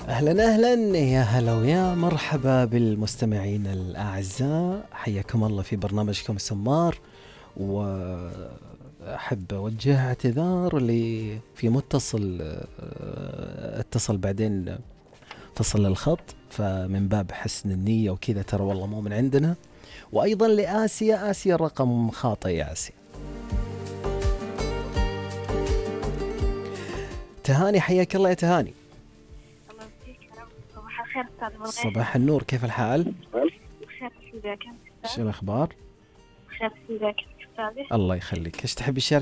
أهلا أهلا، يا هلا ويا مرحبا بالمستمعين الأعزاء، حياكم الله في برنامجكم السمار. وأحب أوجه اعتذار اللي في متصل اتصل بعدين فصل الخط، فمن باب حسن النية وكذا، ترى والله مو من عندنا. وأيضا لآسيا، آسيا الرقم خاطئ يا آسيا. تهاني، حياك الله يا تهاني. الله يبارك فيك. صباح الخير أستاذ مرغي. صباح النور، كيف الحال؟ بخير سيدك شو الأخبار؟ بخير سيدك أستاذي. الله يخليك. ايش تحب الشارك